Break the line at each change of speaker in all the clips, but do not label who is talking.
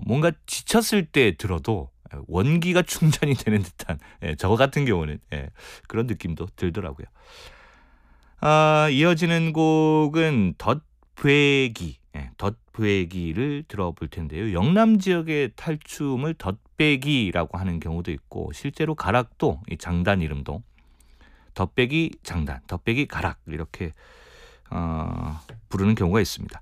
뭔가 지쳤을 때 들어도 원기가 충전이 되는 듯한 저 같은 경우는 그런 느낌도 들더라고요. 이어지는 곡은 덧배기, 덧배기를 들어볼 텐데요. 영남 지역의 탈춤을 덧배기라고 하는 경우도 있고 실제로 가락도 이 장단 이름도 덧배기 장단, 덧배기 가락 이렇게 부르는 경우가 있습니다.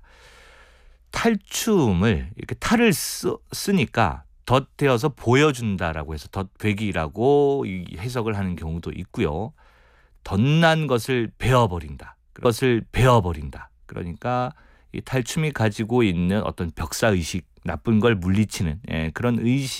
탈춤을 이렇게 탈을 쓰니까 덧대어서 보여준다라고 해서 덧배기라고 해석을 하는 경우도 있고요. 덧난 것을 베어버린다. 그것을 베어버린다. 그러니까 이 탈춤이 가지고 있는 어떤 벽사의식, 나쁜 걸 물리치는 그런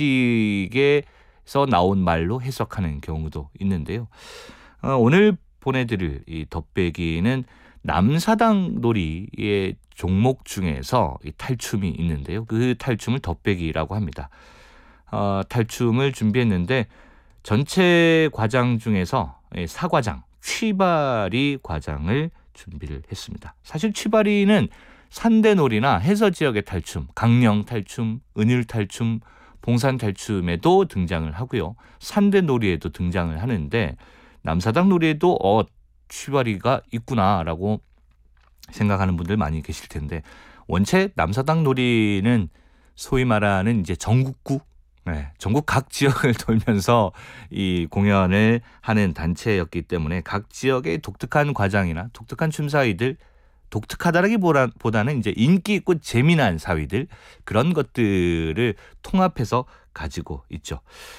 의식에서 나온 말로 해석하는 경우도 있는데요. 오늘 보내드릴 이 덧배기는 남사당 놀이의 종목 중에서 이 탈춤이 있는데요. 그 탈춤을 덧배기라고 합니다. 탈춤을 준비했는데 전체 과장 중에서 사과장, 취바리 과장을 준비를 했습니다. 사실 취바리는 산대놀이나 해서 지역의 탈춤, 강령 탈춤, 은율 탈춤, 봉산 탈춤에도 등장을 하고요. 산대놀이에도 등장을 하는데 남사당 놀이에도 취바리가 있구나라고 생각하는 분들 많이 계실 텐데 원체 남사당 놀이는 소위 말하는 이제 전국구, 전국 각 지역을 돌면서 이 공연을 하는 단체였기 때문에 각 지역의 독특한 과장이나 독특한 춤사위들, 독특하다라기보다는 이제 인기 있고 재미난 사위들 그런 것들을 통합해서 가지고 있죠.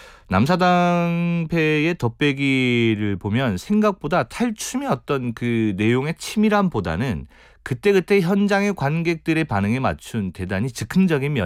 남사당패의 덧배기를 보면 생각보다 탈춤의 어떤 그 내용의 치밀함보다는 그때그때 현장의 관객들의 반응에 맞춘 대단히 즉흥적인